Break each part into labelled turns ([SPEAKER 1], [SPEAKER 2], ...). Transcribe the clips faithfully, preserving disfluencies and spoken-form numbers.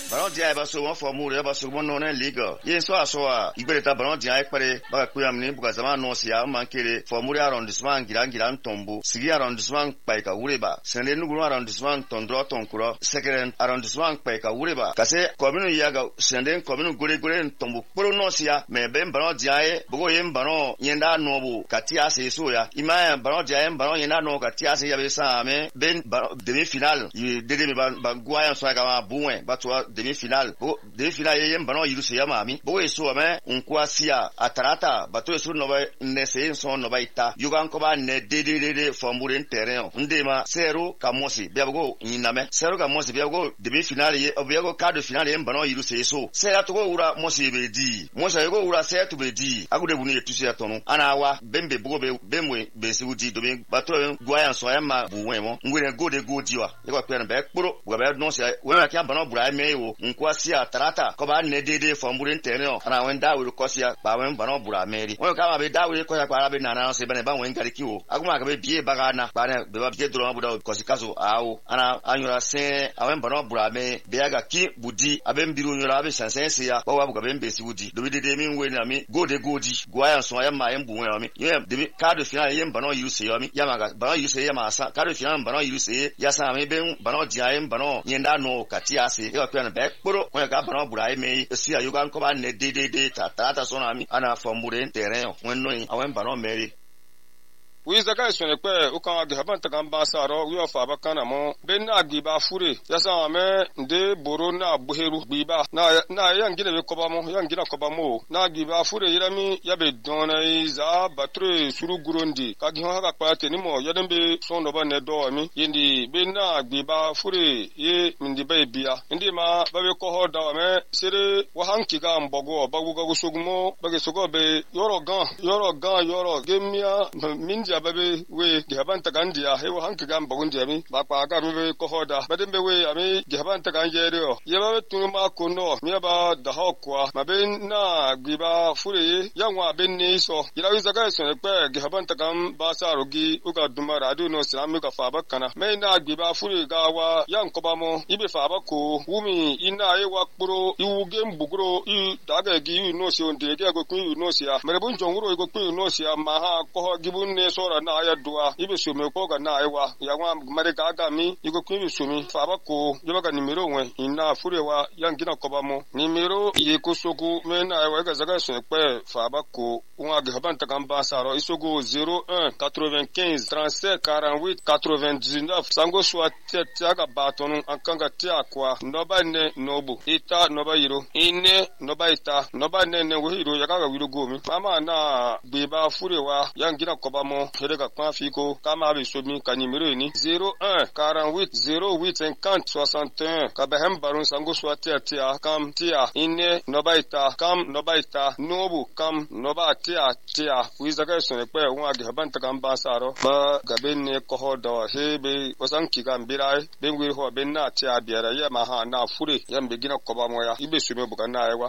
[SPEAKER 1] ballon dia ba so won formule ba so won no na league yen so aso a igbe ta ballon dia ekpere ba ku yam ni buka zama no sia mankere formule arrondissement ngira ngira ntombo sigi arrondissement paika ureba sende nuguru arrondissement tondro tonkuro second arrondissement paika ureba kase commune yaga sende commune gore gore ntombo poro no sia me ben ballon dia e bugo yen ballon yenda no bu katia se so ya ima ballon dia yen ballon yenda no katia se ya be sa me ben demi finale y dede me ba guaya so ga buwe ba to demi finale bo demi finale yen ballon yiru se ya mami bo e so me unkwa sia atarata ba to so no ba ne se so no ba ita yugan ko ba ne dede dede formule terrain ndema zero kamosi be go nyiname zero kamosi be go demi finale ye be go quart de finale yen ballon yiru se so se la to go ura mosi be di mosi go ura se to be di agude bunu ye tusi atonu ana wa bembe bugo be bemwe be si udi do be ba to guaya so ya ma buwe mo ngwe go de go diwa e ko pe na be kporo go be no se we na kia ballon bura me wo nkwa sia tarata ko ba ne dede formule terrain ana wen da we ko sia ba wen ballon bura meri won ka ma be da we ko ya kwa be na na se be ba wen ngari kiwo aguma ka be bie baga na ba na be ba bie dro bu da ko si kaso awo ana anyura se awen ballon bura me be aga ki budi abe mbiru nyura abe sansen se ya wa bu ka be mbesi budi do be dede mi we na mi go de go di go ayan so ya ma yen bu wen mi ye de ka de final yen ballon yu se yo mi ya ma ga ballon yu se ya ma sa ka de final ballon yu se ya sa mi be ballon dia yen ballon yenda no katia se e ko pe na be kporo ko ka ballon bura me si ya yugan ko ba ne de de de ta ta so na mi ana formule terrain wen no awen ballon meri
[SPEAKER 2] wizaga isone kwe ukan agi haban takan basaro wiyo fa bakana mo ben na giba fure yasa me nde boro na buheru biba na na yangina be koba mo yangina koba mo na giba fure yirami yabe dona iza batre suru gurondi kagi ho haka kwate ni mo yadembe sondo ba ne do mi yindi ben na giba fure ye mindi be bia ndi ma babe ko ho da me sere wa hanki ga mbogo bagu ga gusugumo bage sogo be yoro gan yoro gan yoro gemia minja babe we gihaban tagandia hewo hanki gam bagundi ami ba pa ga be ko hoda badembe we ami gihaban taganjero yeba tunuma kono miaba da hokwa maben na giba fure yanwa benni so yirawi zaga so pe gihaban tagam ba sarogi uga dumara adu no islami ka fa bakana me na giba fure ga wa yan ko ba mo ibe fa bako wumi ina e wa kporo iwuge mbuguro i daga gi yu no si onde ge go kun yu no si a mere bun jonguro go kun yu no si a ma ha ko gibun ne sora na ya dua ibe so me ko ga na ewa ya wa mare ga ga mi igo kun yu so mi fa bako yoba ga nimero we ina fure wa yan gina ko ba mo nimero ye ko soku me na ewa ga zaga so pe fa bako un ga haban ta kan ba saro isogo zero un quatre-vingt-quinze trente-sept quarante-huit quatre-vingt-dix-neuf sango so tete aga batonu ankanga tia kwa noba ne nobu ita noba yiro ine noba ita noba ne ne wo yiro ya ga wiro gomi mama na beba furewa yangina koba mo herega kwa fiko kama be somi kanimero ni zero un quarante-huit zéro huit cinquante soixante et un kabahem barun sango so tete kam tia ine noba ita kam noba ita nobu kam noba tia tia wizaga so ne pe won agi haban ta kan ba saro ba gaben ne ko hodo hebe wasanki gambirai ben wir ho ben na tia biara ya ma ha na fure yan begina ko ba moya ibe sume buka na ewa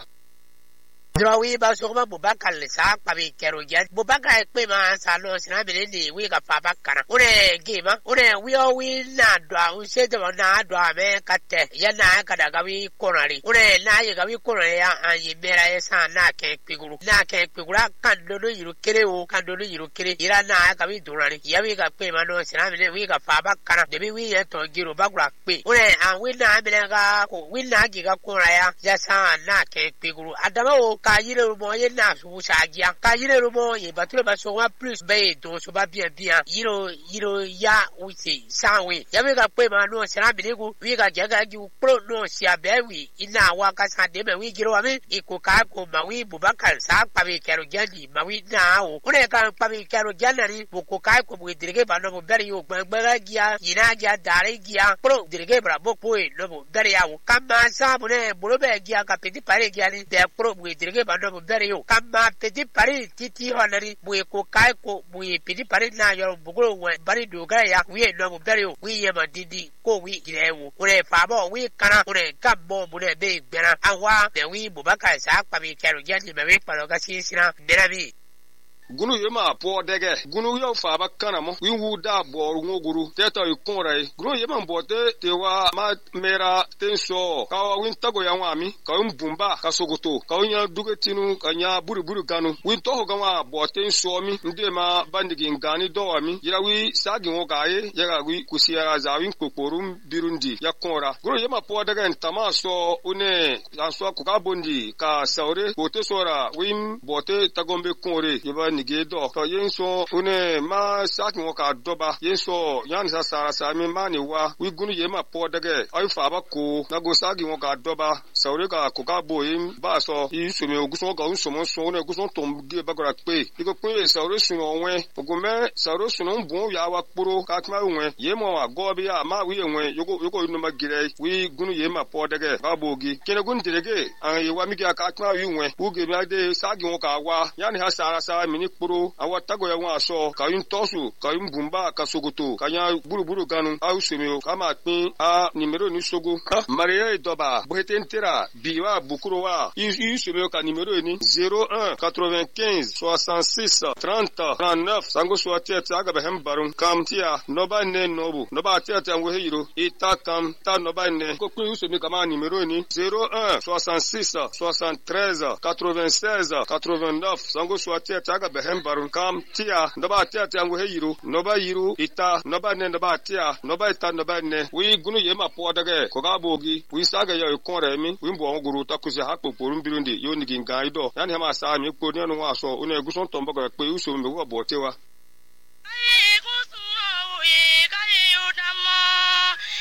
[SPEAKER 3] Drawi ba so ma Bubakar le sa pa bi kero ya Bubakar pe ma sa lo sina be le wi ka pa bakara ore gima ore wi o wi na dwa u se de na dwa me kate ya na ka da ga wi konari ore na ye ga wi konari ya an ye mera ye sa na ke piguru na ke pigura kan do do yiru kere o kan do do yiru kere ira na ka wi durani ya wi ka pe ma no sina be le wi ka pa bakara de bi wi ye to giro bagura pe ore an wi na be ga ko wi na gi ga konara ya ya sa na ke piguru adama o ka yire mo ye na su sagia ka yire mo ye batule ba so wa plus be do so ba bien bien yiro yiro ya uti sanwe ya be ka pe ma no sera bi ku wi ka jaga gi pro no sia be wi ina wa ka sa de me wi giro wa mi iko ka ko ma wi Bubakar sa pa bi kero jadi ma wi na o ore ka pa bi kero janari bu ko ka ko bu direge ba no beri o gbagba gia ina gia dare gia pro direge bra bo po e no beri ya o kama sa bu ne bu be gia ka pedi pare gia ni de pro bu direge ba no beri o kama pedi pare titi honari bu ko ka ko bu pedi pare na yo bugro we bari do ga ya wi no beri o wi ye ma didi ko wi gire wo ore fa bo wi kana ore ka bo bu ne be gbera awa de wi Bubakar sa pa bi kero jadi me wi pa lo ga si sina berabi
[SPEAKER 2] gunu yema po dege gunu yo fa ba kana mo wi wu da bo ngoguru te to ikunre gunu yema mbote te wa ma mera tenso ka wa win tago ya wa mi ka um bumba ka sogoto ka nya dugetinu ka nya buru buru ganu win to ho ga wa bo tenso mi nde ma bandigi ngani do wa mi yira wi sagi wo ga ye ya wi kusia za win kokorum birundi ya konra gunu yema po dege ntama so une ya so ku ka bondi ka saure bote sora win bote tagombe konre yeba nige do ka yenso une ma saki wo ka doba yenso yan sa sara sa mi mani wa wi gunu yema po dege ai fa ba ko na go sagi wo ka doba saure ka ko ka boyin ba so yi sume oguso ga unso mo so ne oguso tom ge bagora pe iko pe saure sun onwe ogume saure sun on bon ya wa kporo ka tma onwe yemo wa go bi ya ma wi enwe yogo yogo no magire wi gunu yema po dege ba bogi kene gun direge an yi wa mi ga ka tma wi onwe uge bi ade sagi wo ka wa yani ha sara sa mini kporo awa tago ya wa so ka yin tosu ka yin bumba ka sogoto ka nya buru buru ganu au semeo ka ma pin a numero ni sogo maria doba bohetentera biwa bukuro wa yi semeo ka numero ni zero un quatre-vingt-quinze soixante-six trente trente-neuf sango so atiet aga behem barun kam tia noba ne nobu noba atiet ango hiro ita kam ta noba ne ko ku semeo ka ma numero ni zero un soixante-six soixante-treize quatre-vingt-seize quatre-vingt-neuf sango so atiet aga behem barun kam tia noba atiet ango hiro noba hiro ita noba ne noba tia noba ita noba ne wi gunu yema po dage ko ga bogi wi saga ya ko re mi wi mbo nguru ta kusi hakpo porum birundi yo nigi ngai do yani ha ma sa mi ko ne no wa so une guson tombo ga pe uso me wo botewa